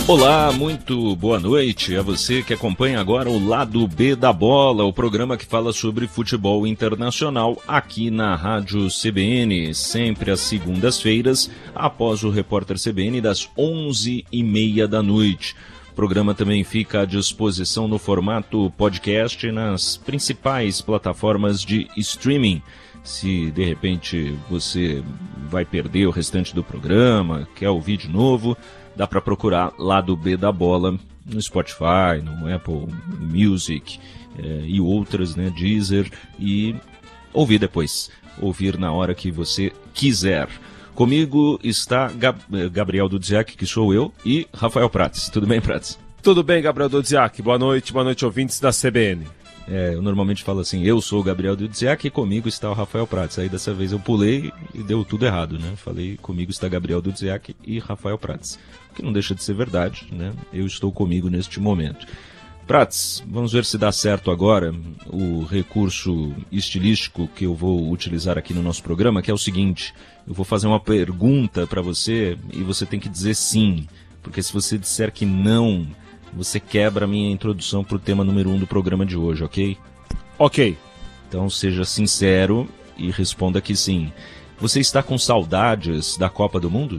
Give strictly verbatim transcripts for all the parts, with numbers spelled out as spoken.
Olá, muito boa noite a você que acompanha agora o Lado B da Bola, o programa que fala sobre futebol internacional aqui na Rádio C B N, sempre às segundas-feiras, após o Repórter C B N das onze e meia da noite. O programa também fica à disposição no formato podcast nas principais plataformas de streaming. Se de repente você vai perder o restante do programa, quer ouvir de novo, dá para procurar Lado B da Bola no Spotify, no Apple Music eh, e outras, né, Deezer, e ouvir depois, ouvir na hora que você quiser. Comigo está Gab- Gabriel Dudziak, que sou eu, e Rafael Prates. Tudo bem, Prates? Tudo bem, Gabriel Dudziak. Boa noite, boa noite, ouvintes da C B N. É, eu normalmente falo assim, eu sou o Gabriel Dudziak e comigo está o Rafael Prates. Aí dessa vez eu pulei e deu tudo errado, né? Falei, comigo está Gabriel Dudziak e Rafael Prates. O que não deixa de ser verdade, né? Eu estou comigo neste momento. Prates, vamos ver se dá certo agora o recurso estilístico que eu vou utilizar aqui no nosso programa, que é o seguinte: eu vou fazer uma pergunta para você e você tem que dizer sim, porque se você disser que não, você quebra a minha introdução para o tema número um do programa de hoje, ok? Ok. Então seja sincero e responda que sim. Você está com saudades da Copa do Mundo?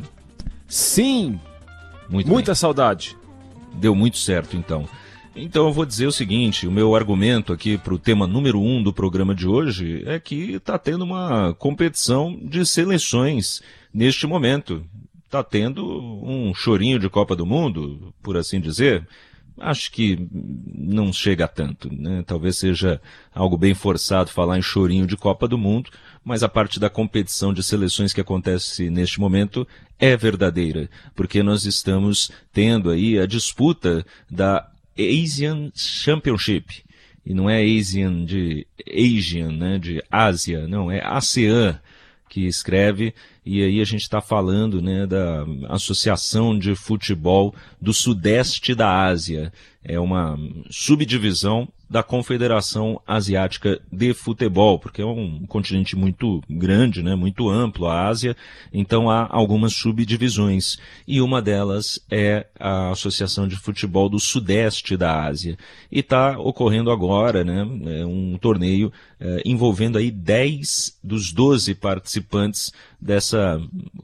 Sim, Muito muita bem. saudade. Deu muito certo, então. Então eu vou dizer o seguinte, o meu argumento aqui para o tema número um do programa de hoje é que está tendo uma competição de seleções neste momento. Está tendo um chorinho de Copa do Mundo, por assim dizer. Acho que não chega a tanto, né? Talvez seja algo bem forçado falar em chorinho de Copa do Mundo, mas a parte da competição de seleções que acontece neste momento é verdadeira, porque nós estamos tendo aí a disputa da Asian Championship. E não é Asian de Asian, né? De Ásia, não, é ASEAN que escreve, e aí a gente está falando, né, da Associação de Futebol do Sudeste da Ásia. É uma subdivisão da Confederação Asiática de Futebol, porque é um continente muito grande, né, muito amplo, a Ásia, então há algumas subdivisões, e uma delas é a Associação de Futebol do Sudeste da Ásia. E está ocorrendo agora, né, um torneio é, envolvendo aí dez dos doze participantes dessa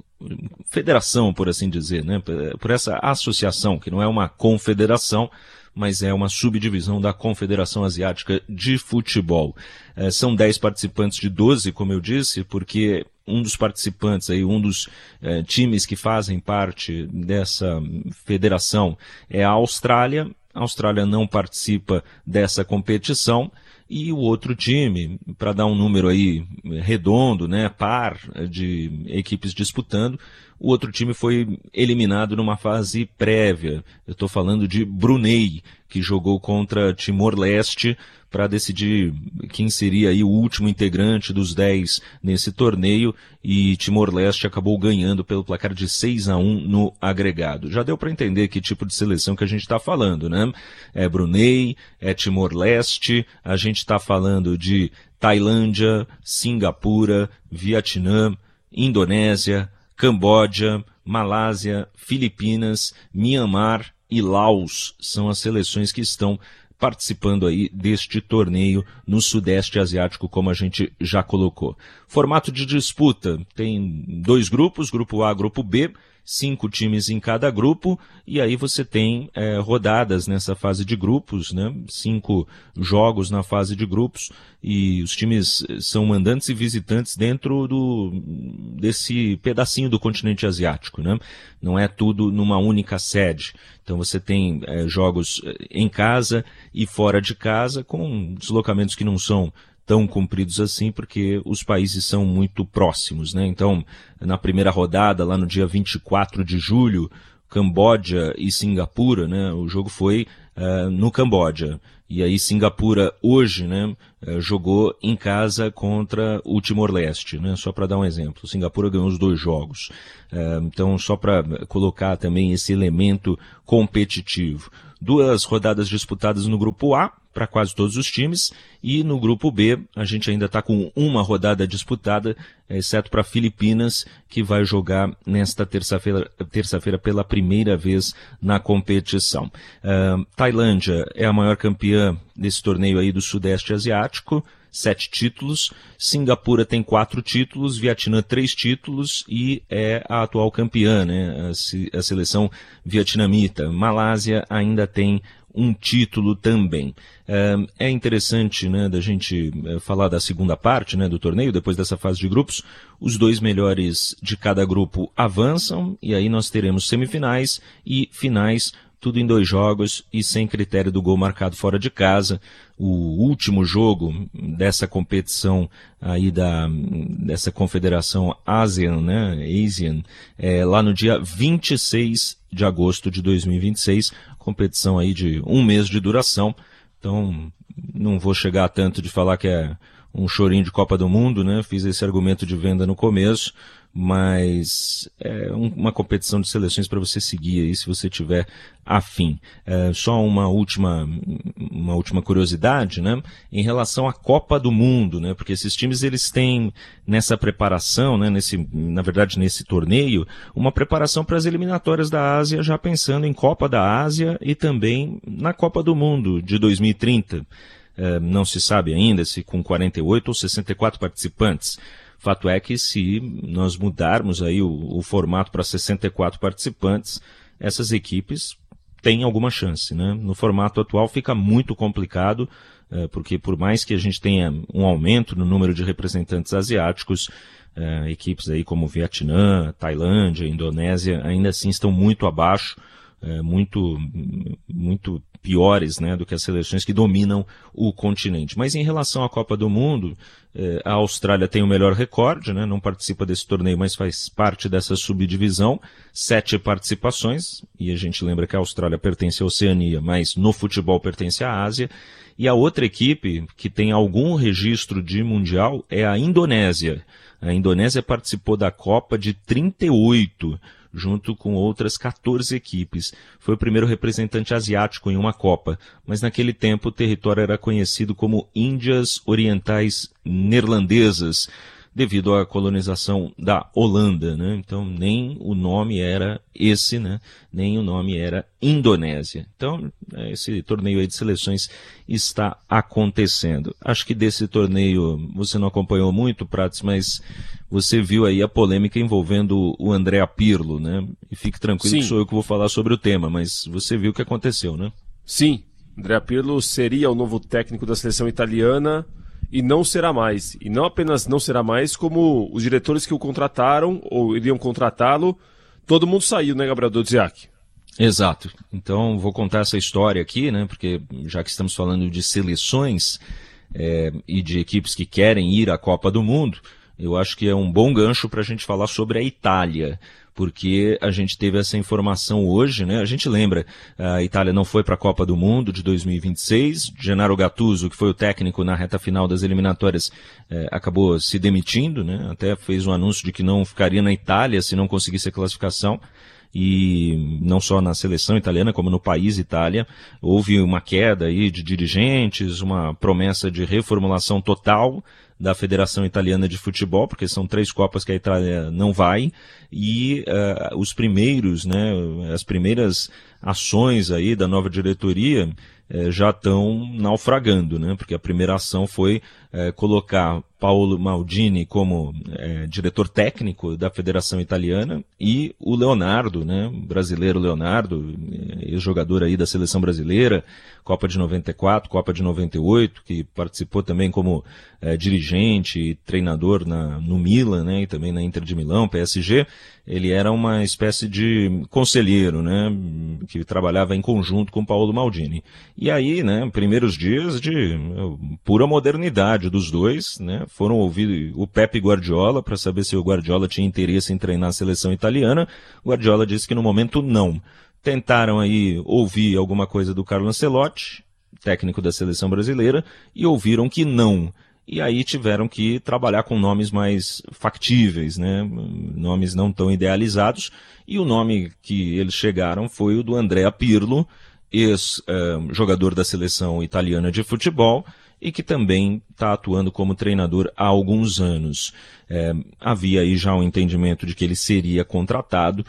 federação, por assim dizer, né, por essa associação, que não é uma confederação, mas é uma subdivisão da Confederação Asiática de Futebol. É, são dez participantes de doze, como eu disse, porque um dos participantes, aí, um dos é, times que fazem parte dessa federação é a Austrália. A Austrália não participa dessa competição. E o outro time, para dar um número aí redondo, né, par de equipes disputando, o outro time foi eliminado numa fase prévia. Eu estou falando de Brunei, que jogou contra Timor-Leste para decidir quem seria aí o último integrante dos dez nesse torneio, e Timor-Leste acabou ganhando pelo placar de seis a um no agregado. Já deu para entender que tipo de seleção que a gente está falando, né? É Brunei, é Timor-Leste, a gente está falando de Tailândia, Singapura, Vietnã, Indonésia, Camboja, Malásia, Filipinas, Mianmar e Laos são as seleções que estão participando aí deste torneio no Sudeste Asiático, como a gente já colocou. Formato de disputa, tem dois grupos, grupo A, grupo B, cinco times em cada grupo, e aí você tem é, rodadas nessa fase de grupos, né? Cinco jogos na fase de grupos, e os times são mandantes e visitantes dentro do, desse pedacinho do continente asiático, né? Não é tudo numa única sede. Então você tem é, jogos em casa e fora de casa, com deslocamentos que não são tão compridos assim, porque os países são muito próximos, né? Então, na primeira rodada, lá no dia vinte e quatro de julho, Camboja e Singapura, né? O jogo foi uh, no Camboja. E aí Singapura hoje, né, uh, jogou em casa contra o Timor-Leste, né? Só para dar um exemplo. Singapura ganhou os dois jogos. Uh, então, só para colocar também esse elemento competitivo. Duas rodadas disputadas no grupo A, para quase todos os times, e no grupo B a gente ainda está com uma rodada disputada, exceto para Filipinas, que vai jogar nesta terça-feira terça-feira pela primeira vez na competição. Uh, Tailândia é a maior campeã desse torneio aí do Sudeste Asiático, sete títulos. Singapura tem quatro títulos, Vietnã três títulos e é a atual campeã, né? A, a seleção vietnamita. Malásia ainda tem um título também. É interessante, né, da gente falar da segunda parte, né, do torneio, depois dessa fase de grupos. Os dois melhores de cada grupo avançam e aí nós teremos semifinais e finais, tudo em dois jogos e sem critério do gol marcado fora de casa. O último jogo dessa competição aí da, dessa confederação ASEAN, né, ASEAN, é lá no dia vinte e seis de agosto de dois mil e vinte e seis, competição aí de um mês de duração. Então, não vou chegar a tanto de falar que é um chorinho de Copa do Mundo, né, fiz esse argumento de venda no começo, mas é uma competição de seleções para você seguir aí se você tiver afim. É, só uma última, uma última curiosidade, né, em relação à Copa do Mundo, né, porque esses times eles têm nessa preparação, né, nesse, na verdade nesse torneio, uma preparação para as eliminatórias da Ásia, já pensando em Copa da Ásia e também na Copa do Mundo de dois mil e trinta. É, não se sabe ainda se com quarenta e oito ou sessenta e quatro participantes. Fato é que se nós mudarmos aí o, o formato para sessenta e quatro participantes, essas equipes têm alguma chance, né? No formato atual fica muito complicado, é, porque por mais que a gente tenha um aumento no número de representantes asiáticos, é, equipes aí como Vietnã, Tailândia, Indonésia, ainda assim estão muito abaixo, é, muito, muito piores, né, do que as seleções que dominam o continente. Mas em relação à Copa do Mundo, eh, a Austrália tem o melhor recorde, né, não participa desse torneio, mas faz parte dessa subdivisão, sete participações, e a gente lembra que a Austrália pertence à Oceania, mas no futebol pertence à Ásia, e a outra equipe que tem algum registro de mundial é a Indonésia. A Indonésia participou da Copa de trinta e oito, junto com outras quatorze equipes. Foi o primeiro representante asiático em uma Copa, mas naquele tempo o território era conhecido como Índias Orientais Neerlandesas, devido à colonização da Holanda, né? Então nem o nome era esse, né? Nem o nome era Indonésia. Então esse torneio aí de seleções está acontecendo. Acho que desse torneio você não acompanhou muito, Prats, mas você viu aí a polêmica envolvendo o Andrea Pirlo, né? E fique tranquilo Sim. que sou eu que vou falar sobre o tema, mas você viu o que aconteceu, né? Sim, Andrea Pirlo seria o novo técnico da seleção italiana e não será mais. E não apenas não será mais, como os diretores que o contrataram ou iriam contratá-lo, todo mundo saiu, né, Gabriel Dodziak? Exato. Então vou contar essa história aqui, né? Porque já que estamos falando de seleções é, e de equipes que querem ir à Copa do Mundo, eu acho que é um bom gancho para a gente falar sobre a Itália, porque a gente teve essa informação hoje, né? A gente lembra, a Itália não foi para a Copa do Mundo de dois mil e vinte e seis, Gennaro Gattuso, que foi o técnico na reta final das eliminatórias, eh, acabou se demitindo, né? Até fez um anúncio de que não ficaria na Itália se não conseguisse a classificação. E não só na seleção italiana, como no país Itália, houve uma queda aí de dirigentes, uma promessa de reformulação total da Federação Italiana de Futebol, porque são três Copas que a Itália não vai, e uh, os primeiros, né, as primeiras ações aí da nova diretoria eh, já estão naufragando, né, porque a primeira ação foi eh, colocar Paolo Maldini como eh, diretor técnico da Federação Italiana e o Leonardo, né, brasileiro Leonardo, ex-jogador aí da Seleção Brasileira, Copa de noventa e quatro, Copa de noventa e oito, que participou também como eh, dirigente e treinador na, no Milan, né, e também na Inter de Milão, P S G. Ele era uma espécie de conselheiro, né, que trabalhava em conjunto com Paolo Maldini. E aí, né, primeiros dias de pura modernidade dos dois, né, foram ouvir o Pepe Guardiola para saber se o Guardiola tinha interesse em treinar a seleção italiana. O Guardiola disse que no momento não. Tentaram aí ouvir alguma coisa do Carlo Ancelotti, técnico da seleção brasileira, e ouviram que não. E aí tiveram que trabalhar com nomes mais factíveis, né? Nomes não tão idealizados, e o nome que eles chegaram foi o do Andrea Pirlo, ex-jogador da seleção italiana de futebol e que também está atuando como treinador há alguns anos. É, havia aí já um entendimento de que ele seria contratado,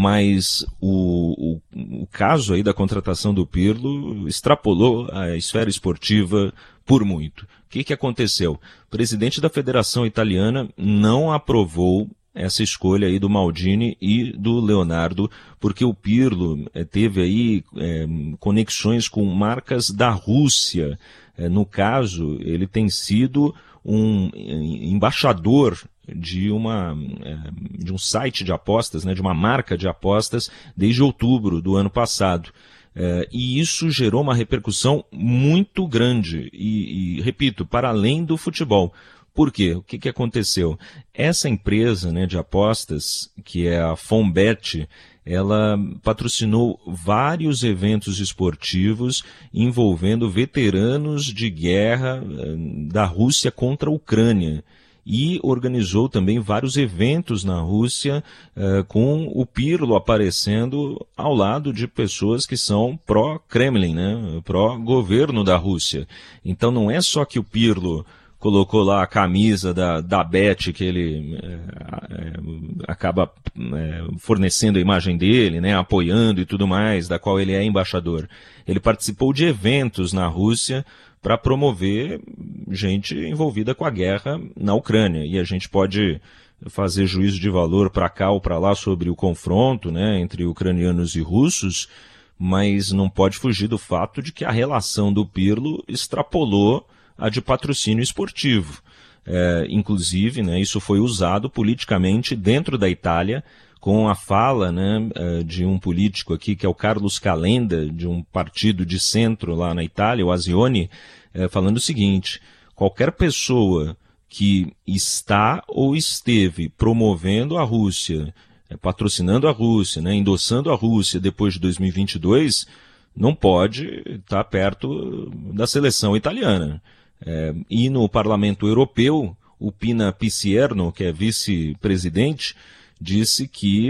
mas o, o, o caso aí da contratação do Pirlo extrapolou a esfera esportiva por muito. O que, que aconteceu? O presidente da Federação Italiana não aprovou essa escolha aí do Maldini e do Leonardo, porque o Pirlo é, teve aí é, conexões com marcas da Rússia. É, no caso, ele tem sido um embaixador de, uma, de um site de apostas, né, de uma marca de apostas, desde outubro do ano passado. É, e isso gerou uma repercussão muito grande, e, e repito, para além do futebol. Por quê? O que, que aconteceu? Essa empresa, né, de apostas, que é a Fonbet, ela patrocinou vários eventos esportivos envolvendo veteranos de guerra da Rússia contra a Ucrânia. E organizou também vários eventos na Rússia, uh, com o Pirlo aparecendo ao lado de pessoas que são pró-Kremlin, né, pró-governo da Rússia. Então não é só que o Pirlo colocou lá a camisa da, da Bet, que ele é, é, acaba é, fornecendo a imagem dele, né, apoiando e tudo mais, da qual ele é embaixador. Ele participou de eventos na Rússia para promover gente envolvida com a guerra na Ucrânia. E a gente pode fazer juízo de valor para cá ou para lá sobre o confronto, né, entre ucranianos e russos, mas não pode fugir do fato de que a relação do Pirlo extrapolou a de patrocínio esportivo. É, inclusive, né, isso foi usado politicamente dentro da Itália, com a fala, né, de um político aqui, que é o Carlos Calenda, de um partido de centro lá na Itália, o Azioni, é, falando o seguinte: qualquer pessoa que está ou esteve promovendo a Rússia, é, patrocinando a Rússia, né, endossando a Rússia depois de dois mil e vinte e dois, não pode estar perto da seleção italiana. É, e no Parlamento Europeu, o Pina Picierno, que é vice-presidente, disse que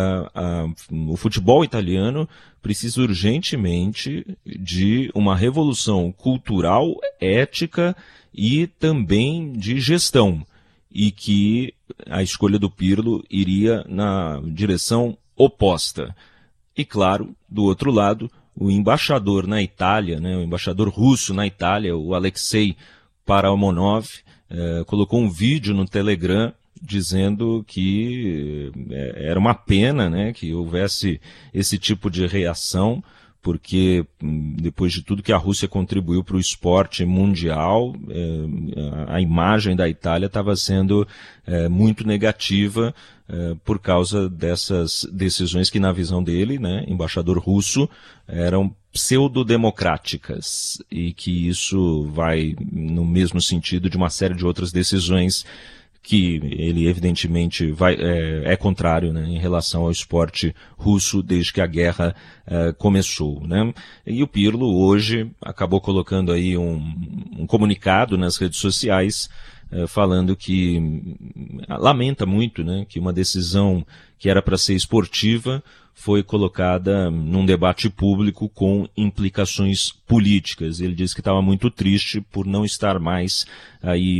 uh, uh, o futebol italiano precisa urgentemente de uma revolução cultural, ética e também de gestão, e que a escolha do Pirlo iria na direção oposta. E claro, do outro lado, o embaixador na Itália, né, o embaixador russo na Itália, o Alexei Paramonov, eh, colocou um vídeo no Telegram dizendo que eh, era uma pena, né, que houvesse esse tipo de reação, porque depois de tudo que a Rússia contribuiu para o esporte mundial, eh, a imagem da Itália estava sendo eh, muito negativa eh, por causa dessas decisões que, na visão dele, né, embaixador russo, eram pseudo-democráticas, e que isso vai no mesmo sentido de uma série de outras decisões que ele evidentemente vai, é, é contrário, né, em relação ao esporte russo desde que a guerra é, começou, né? E o Pirlo hoje acabou colocando aí um, um comunicado nas redes sociais é, falando que lamenta muito, né, que uma decisão que era para ser esportiva foi colocada num debate público com implicações políticas. Ele disse que estava muito triste por não estar mais aí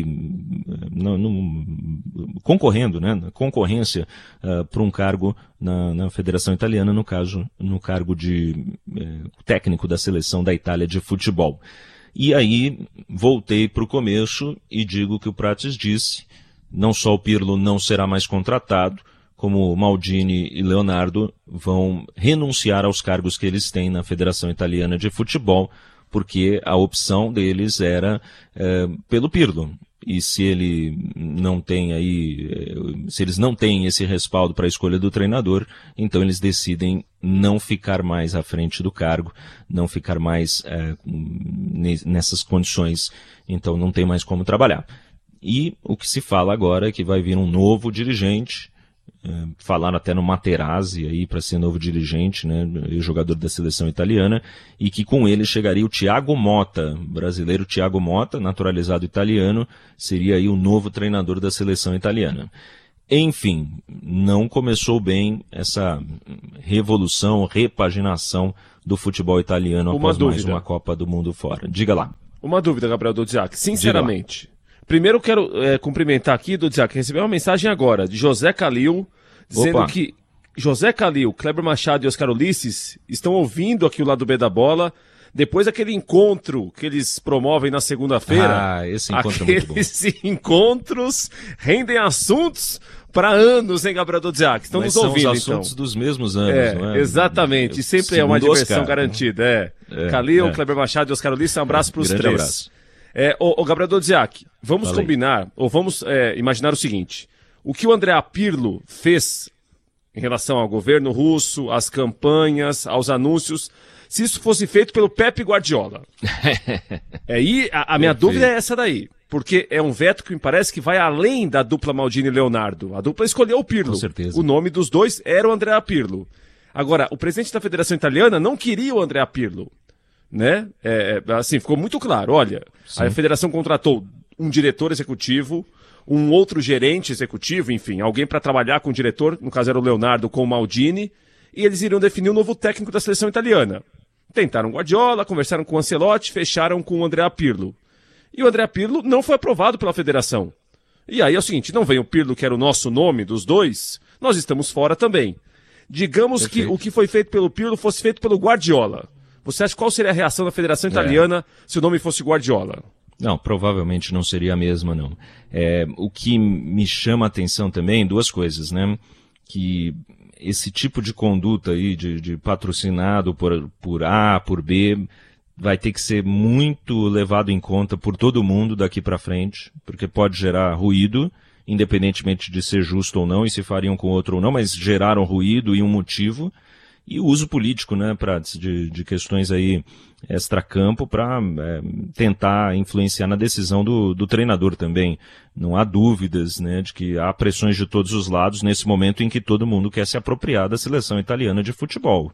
no, no, concorrendo, né, na concorrência uh, para um cargo na, na Federação Italiana, no caso, no cargo de eh, técnico da seleção da Itália de futebol. E aí voltei para o começo e digo que o Prates disse: não só o Pirlo não será mais contratado, como Maldini e Leonardo vão renunciar aos cargos que eles têm na Federação Italiana de Futebol, porque a opção deles era é, pelo Pirlo. E se ele não tem aí, se eles não têm esse respaldo para a escolha do treinador, então eles decidem não ficar mais à frente do cargo, não ficar mais é, nessas condições, então não tem mais como trabalhar. E o que se fala agora é que vai vir um novo dirigente. É, falaram até no Materazzi aí para ser novo dirigente, né, jogador da seleção italiana, e que com ele chegaria o Thiago Motta, brasileiro Thiago Motta, naturalizado italiano, seria aí o novo treinador da seleção italiana. Enfim, não começou bem essa revolução, repaginação do futebol italiano uma após dúvida. mais uma Copa do Mundo fora. Diga lá. Uma dúvida, Gabriel Dudziak. Sinceramente, primeiro eu quero é, cumprimentar aqui, Dudziak, recebi uma mensagem agora de José Calil, dizendo Opa. que José Calil, Kleber Machado e Oscar Ulisses estão ouvindo aqui o Lado B da Bola, depois daquele encontro que eles promovem na segunda-feira. Ah, esse encontro é muito bom. Aqueles encontros rendem assuntos para anos, hein, Gabriel Dudziak? Estão Mas nos ouvindo, são os assuntos então. dos mesmos anos, É, não é? exatamente. E sempre Segundo é uma diversão Oscar, garantida. É. É, Calil, é. Kleber Machado e Oscar Ulisses, um abraço para os Grande três. abraço. É, ô, ô, Gabriel Dudziak, vamos Fala aí. combinar, ou vamos é, imaginar o seguinte. O que o André Pirlo fez em relação ao governo russo, às campanhas, aos anúncios, se isso fosse feito pelo Pepe Guardiola. É, e a, a minha Perfeito. dúvida é essa daí. Porque é um veto que me parece que vai além da dupla Maldini e Leonardo. A dupla escolheu o Pirlo. Com certeza. O nome dos dois era o Andrea Pirlo. Agora, o presidente da Federação Italiana não queria o Andrea Pirlo. Né? É, assim, ficou muito claro. Olha, Sim. a federação contratou um diretor executivo, um outro gerente executivo, enfim, alguém para trabalhar com o diretor, no caso era o Leonardo com o Maldini, e eles iriam definir o novo técnico da seleção italiana. Tentaram Guardiola, conversaram com o Ancelotti, fecharam com o Andrea Pirlo. E o Andrea Pirlo não foi aprovado pela federação. E aí é o seguinte, não vem o Pirlo, que era o nosso nome dos dois, nós estamos fora também. Digamos Perfeito. que o que foi feito pelo Pirlo fosse feito pelo Guardiola. Você acha qual seria a reação da Federação Italiana é. se o nome fosse Guardiola? Não, provavelmente não seria a mesma, não. É, o que me chama a atenção também, duas coisas, né? Que esse tipo de conduta aí, de, de patrocinado por, por A, por B, vai ter que ser muito levado em conta por todo mundo daqui para frente, porque pode gerar ruído, independentemente de ser justo ou não, e se fariam com outro ou não, mas geraram ruído e um motivo. E o uso político, né, pra, de, de questões aí extracampo para é, tentar influenciar na decisão do, do treinador também. Não há dúvidas, né, de que há pressões de todos os lados nesse momento em que todo mundo quer se apropriar da seleção italiana de futebol.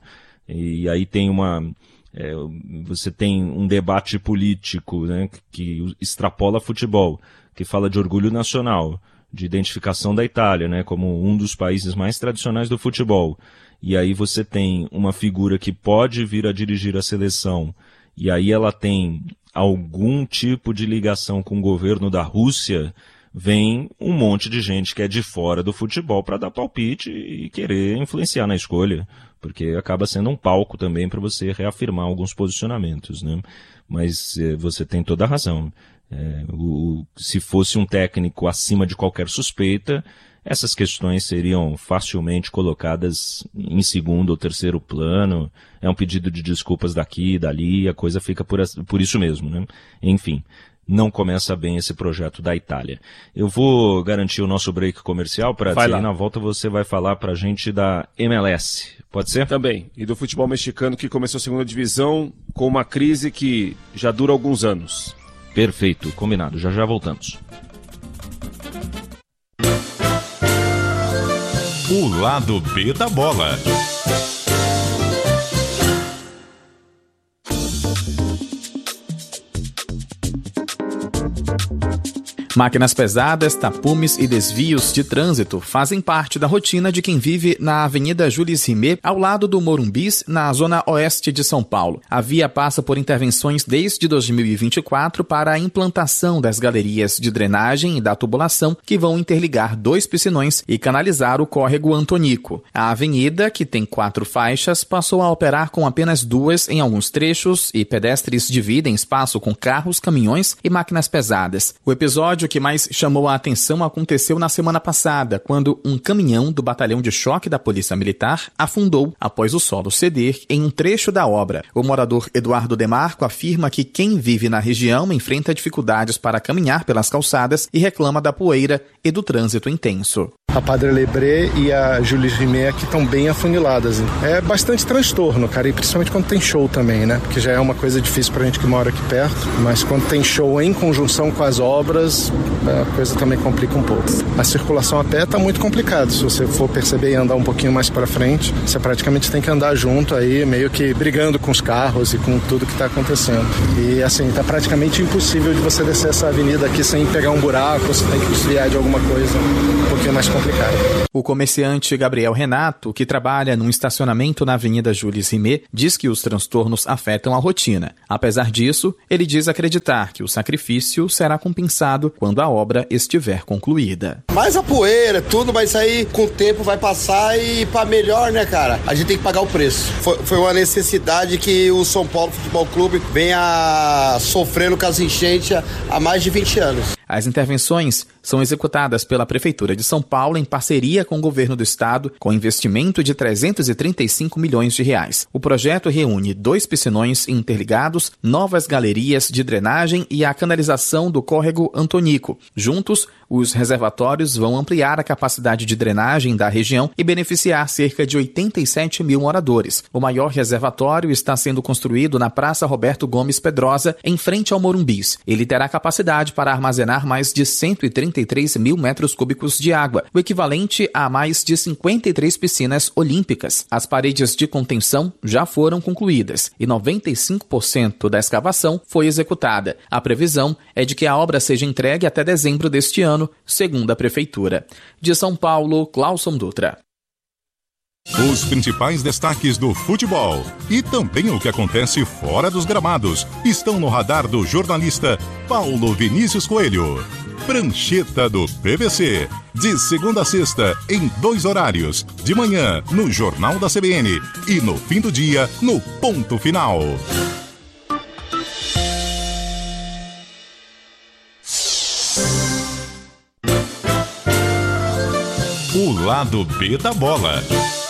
E aí tem uma... É, você tem um debate político, né, que extrapola futebol, que fala de orgulho nacional, de identificação da Itália, né, como um dos países mais tradicionais do futebol. E aí você tem uma figura que pode vir a dirigir a seleção, e aí ela tem algum tipo de ligação com o governo da Rússia, vem um monte de gente que é de fora do futebol para dar palpite e querer influenciar na escolha, porque acaba sendo um palco também para você reafirmar alguns posicionamentos, né? Mas é, você tem toda a razão. É, o, se fosse um técnico acima de qualquer suspeita, essas questões seriam facilmente colocadas em segundo ou terceiro plano. É um pedido de desculpas daqui e dali, a coisa fica por, por isso mesmo, né? Enfim, não começa bem esse projeto da Itália. Eu vou garantir o nosso break comercial para ti, e na volta você vai falar pra gente da M L S. Pode ser? Também. E do futebol mexicano, que começou a segunda divisão com uma crise que já dura alguns anos. Perfeito, combinado. Já já voltamos. O lado B da bola. Máquinas pesadas, tapumes e desvios de trânsito fazem parte da rotina de quem vive na Avenida Jules Rimet, ao lado do Morumbis, na zona oeste de São Paulo. A via passa por intervenções desde dois mil e vinte e quatro para a implantação das galerias de drenagem e da tubulação que vão interligar dois piscinões e canalizar o córrego Antonico. A avenida, que tem quatro faixas, passou a operar com apenas duas em alguns trechos e pedestres dividem espaço com carros, caminhões e máquinas pesadas. O episódio O que mais chamou a atenção aconteceu na semana passada, quando um caminhão do batalhão de choque da Polícia Militar afundou após o solo ceder em um trecho da obra. O morador Eduardo Demarco afirma que quem vive na região enfrenta dificuldades para caminhar pelas calçadas e reclama da poeira e do trânsito intenso. A Padre Lebré e a Jules Rimet aqui estão bem afuniladas. É bastante transtorno, cara, e principalmente quando tem show também, né? Porque já é uma coisa difícil pra gente que mora aqui perto, mas quando tem show em conjunção com as obras, isso a coisa também complica um pouco. A circulação a pé está muito complicado. Se você for perceber e andar um pouquinho mais para frente, você praticamente tem que andar junto aí, meio que brigando com os carros e com tudo que está acontecendo. E assim, está praticamente impossível de você descer essa avenida aqui sem pegar um buraco, você tem que desviar de alguma coisa um pouquinho mais complicada. O comerciante Gabriel Renato, que trabalha num estacionamento na Avenida Jules Rimet, diz que os transtornos afetam a rotina. Apesar disso, ele diz acreditar que o sacrifício será compensado quando a obra estiver concluída. Mas a poeira, tudo vai sair, com o tempo vai passar e para melhor, né, cara? A gente tem que pagar o preço. Foi, foi uma necessidade que o São Paulo Futebol Clube venha sofrendo com as enchentes há mais de vinte anos. As intervenções são executadas pela Prefeitura de São Paulo em parceria com o governo do estado, com investimento de trezentos e trinta e cinco milhões de reais. O projeto reúne dois piscinões interligados, novas galerias de drenagem e a canalização do córrego Antonico. Juntos, os reservatórios vão ampliar a capacidade de drenagem da região e beneficiar cerca de oitenta e sete mil moradores. O maior reservatório está sendo construído na Praça Roberto Gomes Pedrosa, em frente ao Morumbis. Ele terá capacidade para armazenar mais de cento e trinta e três mil metros cúbicos de água, o equivalente a mais de cinquenta e três piscinas olímpicas. As paredes de contenção já foram concluídas e noventa e cinco por cento da escavação foi executada. A previsão é de que a obra seja entregue até dezembro deste ano, segundo a Prefeitura. De São Paulo, Cláuson Dutra. Os principais destaques do futebol e também o que acontece fora dos gramados estão no radar do jornalista Paulo Vinícius Coelho. Prancheta do P V C, de segunda a sexta, em dois horários, de manhã no Jornal da C B N e no fim do dia no Ponto Final. O lado B da bola.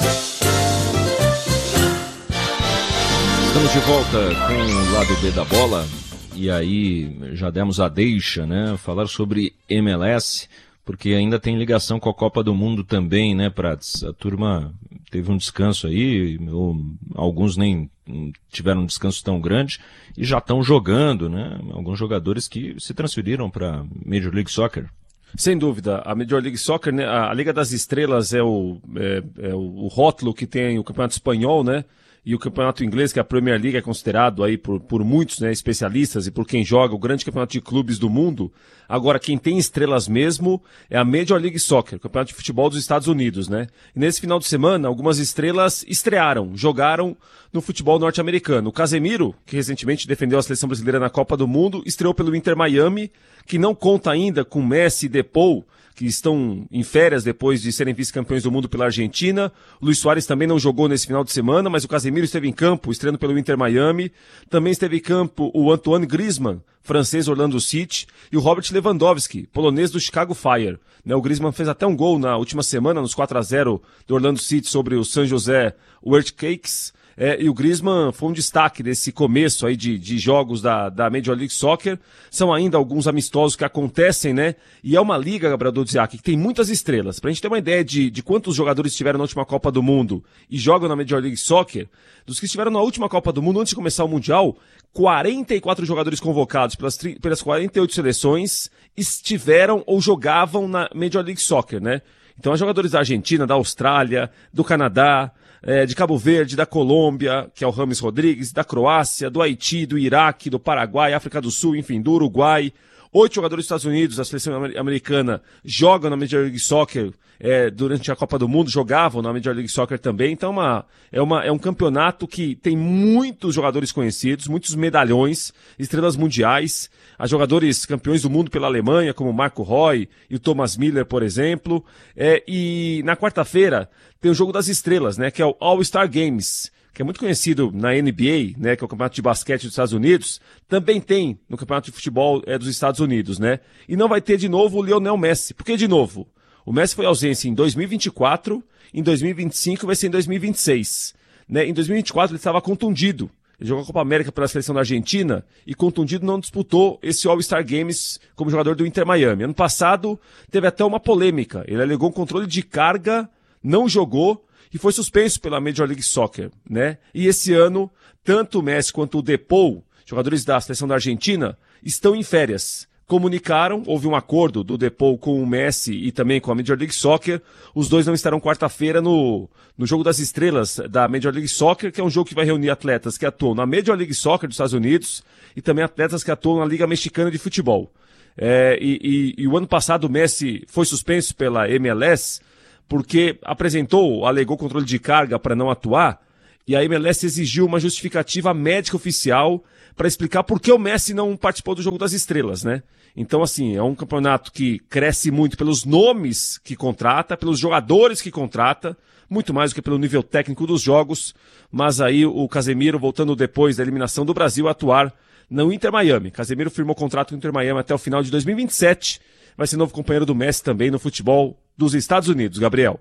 Estamos de volta com o lado B da bola, e aí já demos a deixa, né, falar sobre M L S, porque ainda tem ligação com a Copa do Mundo também, né, Prats? A turma teve um descanso aí, ou alguns nem tiveram um descanso tão grande, e já estão jogando, né, alguns jogadores que se transferiram para Major League Soccer. Sem dúvida, a Major League Soccer, né, a Liga das Estrelas é o, é, é o rótulo que tem o Campeonato Espanhol, né? E o campeonato inglês, que é a Premier League, é considerado aí por, por muitos, né, especialistas e por quem joga o grande campeonato de clubes do mundo. Agora, quem tem estrelas mesmo é a Major League Soccer, o campeonato de futebol dos Estados Unidos, né? E nesse final de semana, algumas estrelas estrearam, jogaram no futebol norte-americano. O Casemiro, que recentemente defendeu a seleção brasileira na Copa do Mundo, estreou pelo Inter Miami, que não conta ainda com Messi e Depou, que estão em férias depois de serem vice-campeões do mundo pela Argentina. O Luis Suárez também não jogou nesse final de semana, mas o Casemiro esteve em campo, estreando pelo Inter Miami. Também esteve em campo o Antoine Griezmann, francês Orlando City, e o Robert Lewandowski, polonês do Chicago Fire. Né, o Griezmann fez até um gol na última semana, nos quatro a zero do Orlando City sobre o San José Earthquakes. É, e o Griezmann foi um destaque desse começo aí de, de jogos da, da Major League Soccer. São ainda alguns amistosos que acontecem, né? E é uma liga, Gabriel Dudziak, que tem muitas estrelas. Pra gente ter uma ideia de, de quantos jogadores estiveram na última Copa do Mundo e jogam na Major League Soccer, dos que estiveram na última Copa do Mundo antes de começar o Mundial, quarenta e quatro jogadores convocados pelas, pelas quarenta e oito seleções estiveram ou jogavam na Major League Soccer, né? Então, há jogadores da Argentina, da Austrália, do Canadá, É, de Cabo Verde, da Colômbia, que é o Rames Rodrigues, da Croácia, do Haiti, do Iraque, do Paraguai, África do Sul, enfim, do Uruguai. Oito jogadores dos Estados Unidos, da seleção americana, jogam na Major League Soccer é, durante a Copa do Mundo, jogavam na Major League Soccer também. Então uma, é, uma, é um campeonato que tem muitos jogadores conhecidos, muitos medalhões, estrelas mundiais. Há jogadores campeões do mundo pela Alemanha, como o Marco Roy e o Thomas Miller, por exemplo. É, e na quarta-feira tem o Jogo das Estrelas, né, que é o All-Star Games, que é muito conhecido na N B A, né, que é o campeonato de basquete dos Estados Unidos, também tem no campeonato de futebol é, dos Estados Unidos, né? E não vai ter de novo o Lionel Messi. Por que de novo? O Messi foi ausência em dois mil e vinte e quatro, em dois mil e vinte e cinco vai ser em dois mil e vinte e seis. Né? Em dois mil e vinte e quatro ele estava contundido. Ele jogou a Copa América pela seleção da Argentina e contundido não disputou esse All-Star Games como jogador do Inter Miami. Ano passado teve até uma polêmica. Ele alegou um controle de carga, não jogou e foi suspenso pela Major League Soccer, né? E esse ano, tanto o Messi quanto o Depou, jogadores da seleção da Argentina, estão em férias, comunicaram, houve um acordo do Depou com o Messi e também com a Major League Soccer. Os dois não estarão quarta-feira no, no Jogo das Estrelas da Major League Soccer, que é um jogo que vai reunir atletas que atuam na Major League Soccer dos Estados Unidos e também atletas que atuam na Liga Mexicana de Futebol. É, e, e, e o ano passado o Messi foi suspenso pela M L S porque apresentou, alegou controle de carga para não atuar, e a M L S exigiu uma justificativa médica oficial para explicar por que o Messi não participou do Jogo das Estrelas, né? Então, assim, é um campeonato que cresce muito pelos nomes que contrata, pelos jogadores que contrata, muito mais do que pelo nível técnico dos jogos, mas aí o Casemiro, voltando depois da eliminação do Brasil, a atuar no Inter Miami. Casemiro firmou contrato com o Inter Miami até o final de dois mil e vinte e sete, vai ser novo companheiro do Messi também no futebol dos Estados Unidos, Gabriel.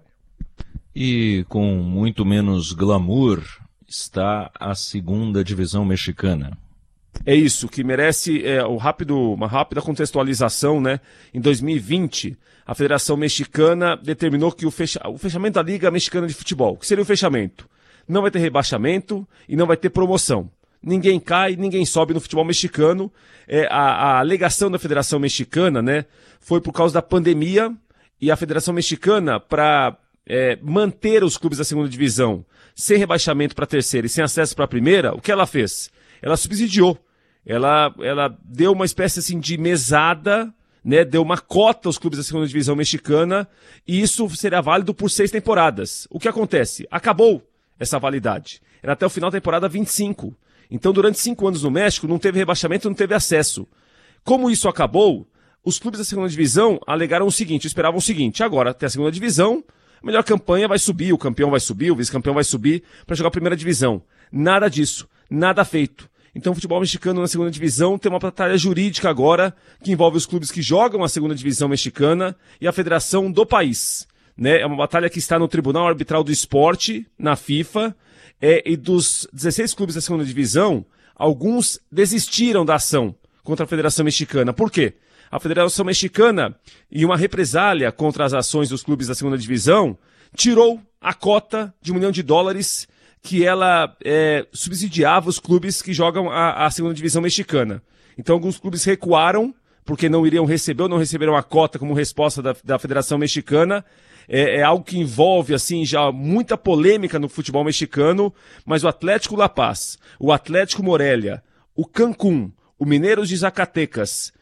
E com muito menos glamour está a segunda divisão mexicana. É isso, que merece é, o rápido, uma rápida contextualização, né? Em dois mil e vinte, a Federação Mexicana determinou que o, fecha, o fechamento da Liga Mexicana de Futebol, que seria o fechamento, não vai ter rebaixamento e não vai ter promoção. Ninguém cai, ninguém sobe no futebol mexicano. É, a, a alegação da Federação Mexicana, né, foi por causa da pandemia, e a Federação Mexicana, para é, manter os clubes da segunda divisão sem rebaixamento para a terceira e sem acesso para a primeira, o que ela fez? Ela subsidiou, ela, ela deu uma espécie assim, de mesada, né, deu uma cota aos clubes da segunda divisão mexicana, e isso será válido por seis temporadas. O que acontece? Acabou essa validade. Era até o final da temporada vinte e cinco. Então, durante cinco anos no México, não teve rebaixamento, não teve acesso. Como isso acabou, os clubes da segunda divisão alegaram o seguinte, esperavam o seguinte: agora tem a segunda divisão, a melhor campanha vai subir, o campeão vai subir, o vice-campeão vai subir para jogar a primeira divisão. Nada disso, nada feito. Então o futebol mexicano na segunda divisão tem uma batalha jurídica agora, que envolve os clubes que jogam a segunda divisão mexicana e a federação do país. Né? É uma batalha que está no Tribunal Arbitral do Esporte, na FIFA, é, e dos dezesseis clubes da segunda divisão, alguns desistiram da ação contra a Federação Mexicana. Por quê? A Federação Mexicana, em uma represália contra as ações dos clubes da segunda divisão, tirou a cota de um milhão de dólares que ela é, subsidiava os clubes que jogam a, a segunda divisão mexicana. Então alguns clubes recuaram, porque não iriam receber ou não receberam a cota como resposta da, da Federação Mexicana. É, é algo que envolve assim, já muita polêmica no futebol mexicano, mas o Atlético La Paz, o Atlético Morelia, o Cancún, o Mineiros de Zacatecas,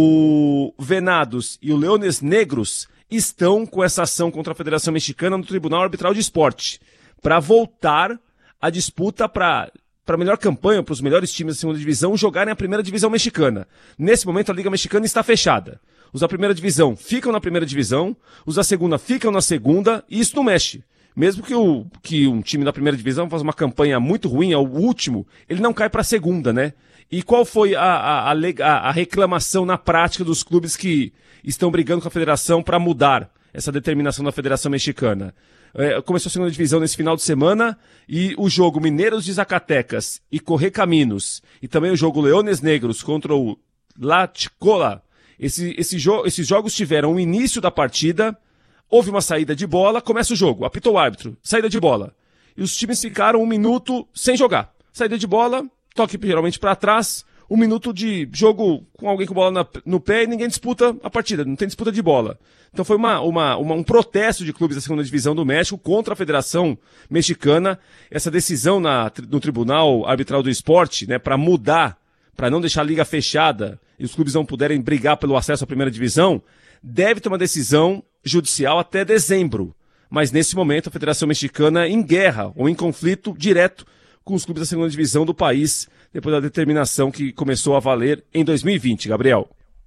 o Venados e o Leones Negros estão com essa ação contra a Federação Mexicana no Tribunal Arbitral de Esporte, para voltar a disputa para a melhor campanha, para os melhores times da segunda divisão jogarem a primeira divisão mexicana. Nesse momento a Liga Mexicana está fechada. Os da primeira divisão ficam na primeira divisão, os da segunda ficam na segunda, e isso não mexe. Mesmo que, o, que um time da primeira divisão faça uma campanha muito ruim, é o último, ele não cai para a segunda, né? E qual foi a, a, a, a reclamação na prática dos clubes que estão brigando com a federação para mudar essa determinação da Federação Mexicana? É, começou a segunda divisão nesse final de semana e o jogo Mineiros de Zacatecas e Correcaminos e também o jogo Leones Negros contra o La Chicola, esse, esse jo- esses jogos tiveram o início da partida, houve uma saída de bola, começa o jogo, apitou o árbitro, saída de bola, e os times ficaram um minuto sem jogar. Saída de bola, toque geralmente para trás, um minuto de jogo com alguém com bola na, no pé e ninguém disputa a partida, não tem disputa de bola. Então foi uma, uma, uma, um protesto de clubes da segunda divisão do México contra a Federação Mexicana. Essa decisão na, no Tribunal Arbitral do Esporte, né, para mudar, para não deixar a liga fechada e os clubes não puderem brigar pelo acesso à primeira divisão, deve ter uma decisão judicial até dezembro. Mas nesse momento a Federação Mexicana em guerra ou em conflito direto com os clubes da segunda divisão do país, depois da determinação que começou a valer em dois mil e vinte, Gabriel.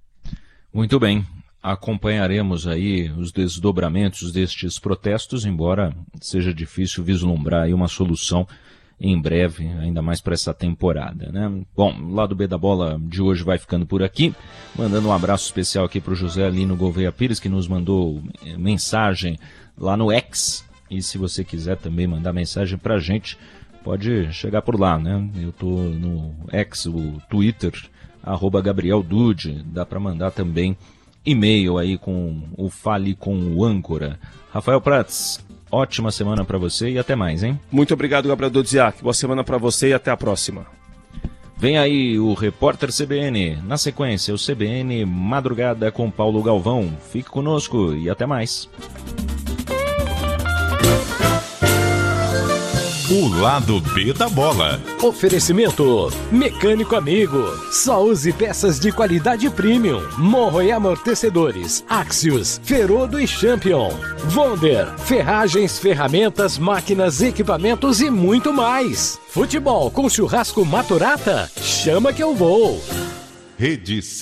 Muito bem. Acompanharemos aí os desdobramentos destes protestos, embora seja difícil vislumbrar aí uma solução em breve, ainda mais para essa temporada, né? Bom, o lado B da bola de hoje vai ficando por aqui, mandando um abraço especial aqui para o José Alino Gouveia Pires, que nos mandou mensagem lá no X, e se você quiser também mandar mensagem para a gente, pode chegar por lá, né? Eu tô no X, o Twitter, arroba Gabriel Dude, dá para mandar também e-mail aí com o Fale com o Âncora. Rafael Prats, ótima semana para você e até mais, hein? Muito obrigado, Gabriel Dudziak. Boa semana para você e até a próxima. Vem aí o Repórter C B N. Na sequência, o C B N Madrugada com Paulo Galvão. Fique conosco e até mais. O lado B da bola. Oferecimento Mecânico Amigo. Só use peças de qualidade premium. Morro e amortecedores. Axios, Ferodo e Champion. Wonder, ferragens, ferramentas, máquinas, equipamentos e muito mais. Futebol com churrasco Maturata? Chama que eu vou. Rede C.